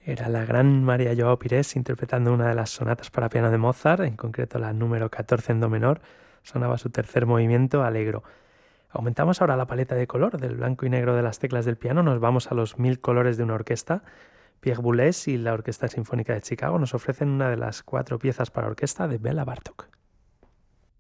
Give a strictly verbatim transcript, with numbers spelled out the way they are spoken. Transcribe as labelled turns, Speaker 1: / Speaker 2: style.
Speaker 1: Era la gran María Joao Pires interpretando una de las sonatas para piano de Mozart, en concreto la número catorce en do menor. Sonaba su tercer movimiento, Allegro. Aumentamos ahora la paleta de color del blanco y negro de las teclas del piano, nos vamos a los mil colores de una orquesta. Pierre Boulez y la Orquesta Sinfónica de Chicago nos ofrecen una de las cuatro piezas para orquesta de Bela Bartók.